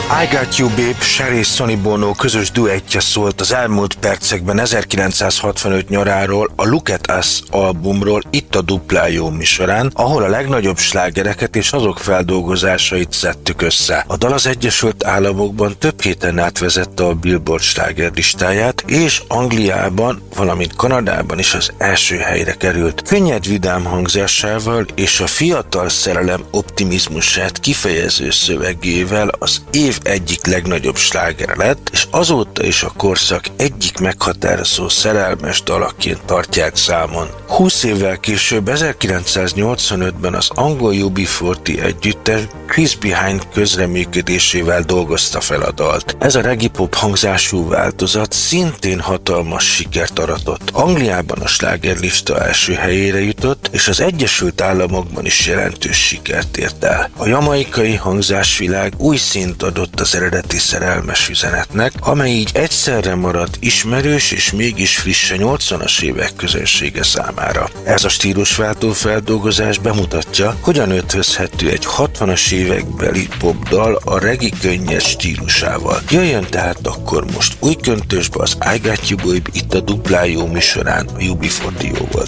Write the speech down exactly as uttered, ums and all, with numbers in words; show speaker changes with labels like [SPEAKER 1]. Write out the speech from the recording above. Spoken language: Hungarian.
[SPEAKER 1] I Got You Babe, Cher és Sonny Bono közös duettje szólt az elmúlt percekben ezerkilencszázhatvanöt nyaráról, a Look at Us albumról itt a Dupla Jó műsorán, ahol a legnagyobb slágereket és azok feldolgozásait szedtük össze. A dal az Egyesült Államokban több héten át vezette a Billboard slágerlistáját, és Angliában, valamint Kanadában is az első helyre került. Könnyed vidám hangzásával és a fiatal szerelem optimizmusát kifejező szövegével az év egyik legnagyobb slágere lett, és azóta is a korszak egyik meghatározó szerelmes dalaként tartják számon. húsz évvel később, ezerkilencszáznyolcvanötben az angol U B negyven együttes Chris Behind közreműködésével dolgozta fel a dalt. Ez a reggae pop hangzású változat szintén hatalmas sikert aratott. Angliában a slágerlista első helyére jutott, és az Egyesült Államokban is jelentős sikert ért el. A jamaikai hangzásvilág új szint adott az eredeti szerelmes üzenetnek, amely így egyszerre maradt ismerős és mégis friss a nyolcvanas évek közönsége számára. Ez a stílusváltó feldolgozás bemutatja, hogyan ötvözhető egy hatvanas évekbeli popdal a reggae könnyed stílusával. Jöjjön tehát akkor most új köntösbe az I Got You Babe itt a Dupla Jó műsorán, a U B negyven volt.